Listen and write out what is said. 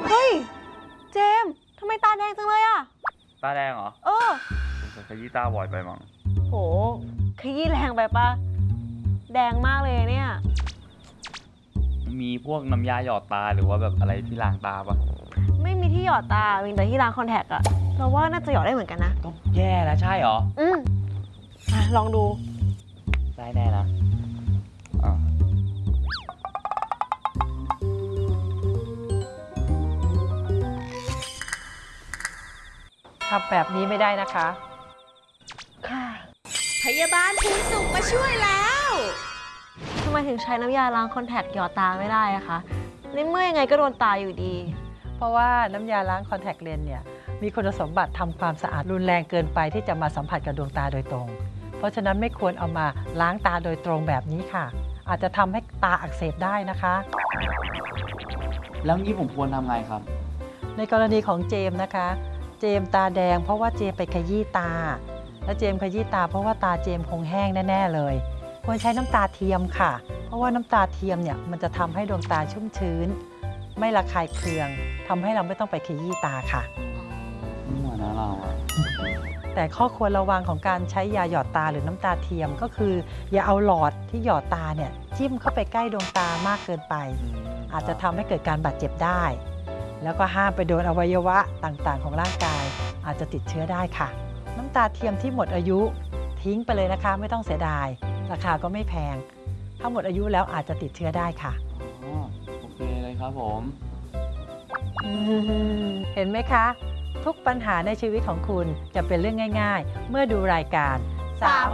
เฮ้ยเจมส์ทำไมตาแดงจังเลยอะตาแดงเหรอผมขยี้ตาบ่อยไปมั้งโหขยี้แรงไปปะแดงมากเลยเนี่ยมีพวกน้ำยาหยอดตาหรือว่าแบบอะไรที่ล้างตาปะไม่มีที่หยอดตามีแต่ที่ล้างคอนแทคอะเราว่าน่าจะหยอดได้เหมือนกันนะก็แย่แล้วใช่เหรอลองดูได้แน่นะทำแบบนี้ไม่ได้นะคะค่ะพยาบาลภูนสุขมาช่วยแล้วทำไมถึงใช้น้ำยาล้างคอนแทคหยอดตาไม่ได้อะคะในเมื่อยังไงก็โดนตาอยู่ดีเพราะว่าน้ำยาล้างคอนแทคเลนส์เนี่ยมีคุณสมบัติทำความสะอาดรุนแรงเกินไปที่จะมาสัมผัสกับดวงตาโดยตรงเพราะฉะนั้นไม่ควรเอามาล้างตาโดยตรงแบบนี้ค่ะอาจจะทำให้ตาอักเสบได้นะคะแล้วงี้ผมควรทำไงครับในกรณีของเจมส์นะคะเจมส์ตาแดงเพราะว่าเจมส์ไปขยี้ตาและเจมส์ขยี้ตาเพราะว่าตาเจมส์คงแห้งแน่ๆเลยควรใช้น้ำตาเทียมค่ะเพราะว่าน้ำตาเทียมเนี่ยมันจะทำให้ดวงตาชุ่มชื้นไม่ระคายเคืองทำให้เราไม่ต้องไปขยี้ตาค่ะนี่หัวนะเราอะแต่ข้อควรระวังของการใช้ยาหยอดตาหรือน้ำตาเทียมก็คืออย่าเอาหลอดที่หยอดตาเนี่ยจิ้มเข้าไปใกล้ดวงตามากเกินไปอาจจะทำให้เกิดการบาดเจ็บได้แล้วก็ห้ามไปโดนอวัยวะต่างๆของร่างกายอาจจะติดเชื้อได้ค่ะน้ำตาเทียมที่หมดอายุทิ้งไปเลยนะคะไม่ต้องเสียดายราคาก็ไม่แพงถ้าหมดอายุแล้วอาจจะติดเชื้อได้ค่ะโอเคเลยครับผมเห็นไหมคะทุกปัญหาในชีวิตของคุณจะเป็นเรื่องง่ายๆเมื่อดูรายการ